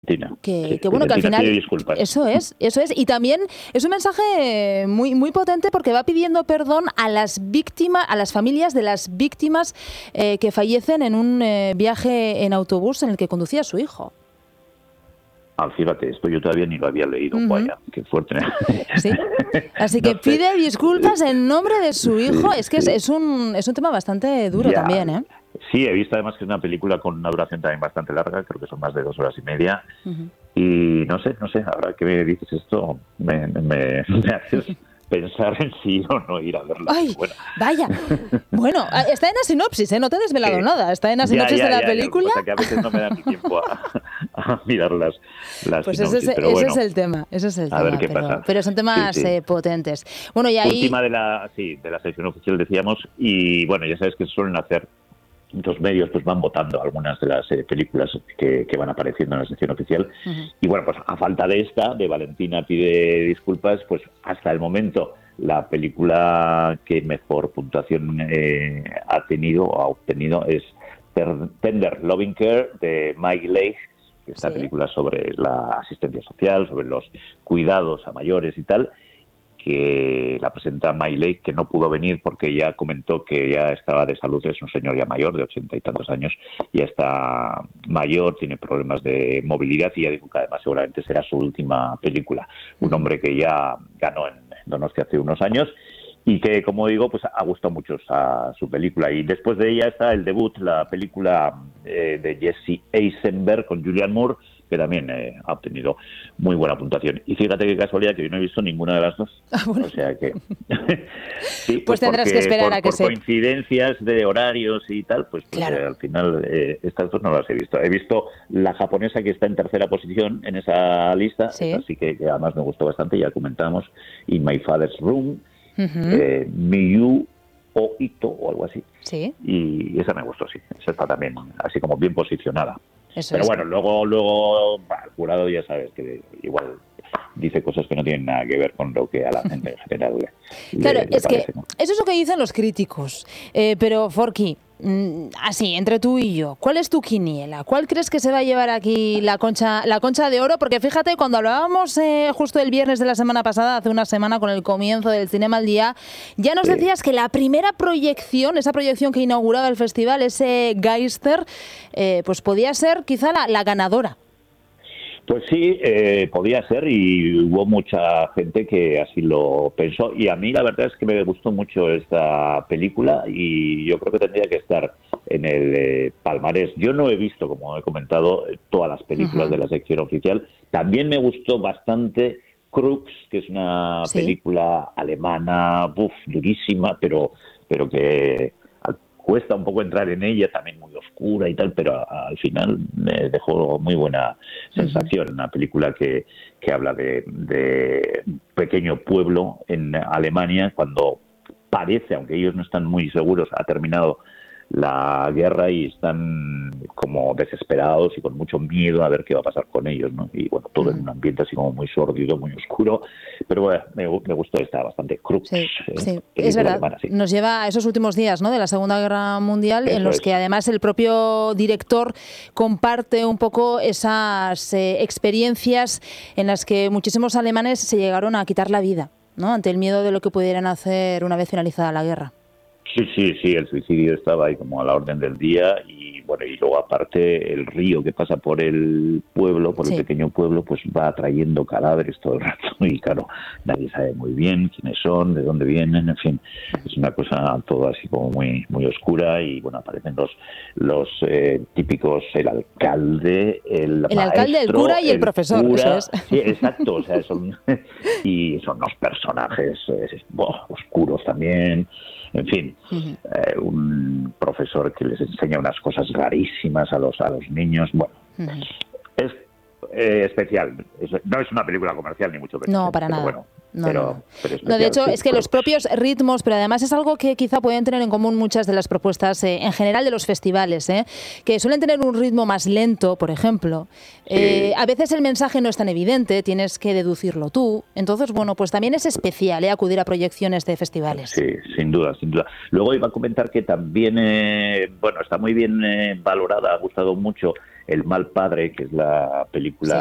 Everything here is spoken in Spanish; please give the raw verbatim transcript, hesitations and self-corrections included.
Que, sí, que bueno, que al final eso es, eso es, y también es un mensaje muy muy potente porque va pidiendo perdón a las víctimas, a las familias de las víctimas eh, que fallecen en un eh, viaje en autobús en el que conducía a su hijo. Ah, fíjate, esto yo todavía ni lo había leído, uh-huh. Vaya, qué fuerte. Sí, así que no pide sé. disculpas en nombre de su hijo, sí, es que sí. es, es, un, es un tema bastante duro ya, también, ¿eh? Sí, he visto además que es una película con una duración también bastante larga, creo que son más de dos horas y media, uh-huh. Y no sé, no sé, ahora que me dices esto, me, me, me haces pensar en sí o no ir a verla. ¡Ay, bueno. Vaya! Bueno, está en la sinopsis, ¿eh? No te he desvelado sí. nada. Está en la sinopsis ya, ya, de la ya, película. Ya, o sea, que a veces no me da ni tiempo a, a mirar las, las pues sinopsis, ese, es, pero ese bueno, es el tema, ese es el a tema. ver qué pero, pasa. pero son temas sí, sí. Eh, potentes. Bueno, y ahí... Última de la, sí, de la sección oficial decíamos, y bueno, ya sabes que suelen hacer... Los medios pues van votando algunas de las eh, películas que, que van apareciendo en la sección oficial. Uh-huh. Y bueno, pues a falta de esta, de Valentina pide disculpas, pues hasta el momento la película que mejor puntuación eh, ha tenido o ha obtenido es Tender Loving Care de Mike Leigh, esta sí. película sobre la asistencia social, sobre los cuidados a mayores y tal, que la presenta Miley, que no pudo venir porque ya comentó que ya estaba de salud, es un señor ya mayor, de ochenta y tantos años, ya está mayor, tiene problemas de movilidad y ya dijo que además seguramente será su última película. Un hombre que ya ganó en Donostia hace unos años y que, como digo, pues ha gustado mucho a su película. Y después de ella está el debut, la película eh, de Jesse Eisenberg con Julianne Moore, que también eh, ha obtenido muy buena puntuación. Y fíjate qué casualidad que yo no he visto ninguna de las dos. Ah, bueno. O sea que... sí, pues, pues tendrás porque, que esperar por, a que por se... Por coincidencias de horarios y tal, pues, pues claro. eh, al final eh, estas dos no las he visto. He visto la japonesa que está en tercera posición en esa lista, ¿sí? Así que, que además me gustó bastante, ya comentamos, y My Father's Room, uh-huh. eh, Miyu o Ito o algo así. Sí. Y esa me gustó, sí. Esa está también así como bien posicionada. Eso Pero es. bueno, luego luego bah, el jurado ya sabes que igual dice cosas que no tienen nada que ver con lo que a la gente en general le, claro, le es parece, que ¿no? Eso es lo que dicen los críticos. Eh, pero, Forky, mmm, así, entre tú y yo, ¿cuál es tu quiniela? ¿Cuál crees que se va a llevar aquí la concha, la concha de oro? Porque fíjate, cuando hablábamos eh, justo el viernes de la semana pasada, hace una semana, con el comienzo del Cinema al Día, ya nos sí. decías que la primera proyección, esa proyección que inauguraba el festival, ese Geister, eh, pues podía ser quizá la, la ganadora. Pues sí, eh, podía ser y hubo mucha gente que así lo pensó y a mí la verdad es que me gustó mucho esta película y yo creo que tendría que estar en el eh, palmarés. Yo no he visto, como he comentado, todas las películas uh-huh. de la sección oficial. También me gustó bastante Crux, que es una ¿sí? película alemana, buf, durísima, pero, pero que... cuesta un poco entrar en ella, también muy oscura y tal, pero a, al final me dejó muy buena sensación. Uh-huh. Una película que, que habla de, de un pequeño pueblo en Alemania, cuando parece, aunque ellos no están muy seguros, ha terminado la guerra y están como desesperados y con mucho miedo a ver qué va a pasar con ellos, ¿no? Y bueno, todo uh-huh. en un ambiente así como muy sórdido, muy oscuro, pero bueno, me, me gustó esta bastante Crux. Sí, eh, sí. es verdad, alemana, sí. Nos lleva a esos últimos días, ¿no?, de la Segunda Guerra Mundial, Eso en los es. que además el propio director comparte un poco esas eh, experiencias en las que muchísimos alemanes se llegaron a quitar la vida, ¿no?, ante el miedo de lo que pudieran hacer una vez finalizada la guerra. Sí, sí, sí, el suicidio estaba ahí como a la orden del día y bueno, y luego aparte el río que pasa por el pueblo, por sí. el pequeño pueblo, pues va trayendo cadáveres todo el rato y claro, nadie sabe muy bien quiénes son, de dónde vienen, en fin, es una cosa todo así como muy muy oscura y bueno, aparecen los los eh, típicos, el alcalde, el, el maestro, alcalde, el cura y el, el profesor, cura, eso es. Sí, exacto, o sea, son y son los personajes eh, oh, oscuros también. En fin, uh-huh. eh, un profesor que les enseña unas cosas rarísimas a los a los niños. Bueno, uh-huh. es eh, especial. Es, no es una película comercial ni mucho menos. No, para nada. Bueno, no, pero, no. pero no, de hecho, sí, es que pues. los propios ritmos, pero además es algo que quizá pueden tener en común muchas de las propuestas eh, en general de los festivales, ¿eh? que suelen tener un ritmo más lento, por ejemplo. Sí. Eh, a veces el mensaje no es tan evidente, tienes que deducirlo tú. Entonces, bueno, pues también es especial ¿eh? acudir a proyecciones de festivales. Sí, sin duda, sin duda. Luego iba a comentar que también, eh, bueno, está muy bien eh, valorada, ha gustado mucho El mal padre, que es la película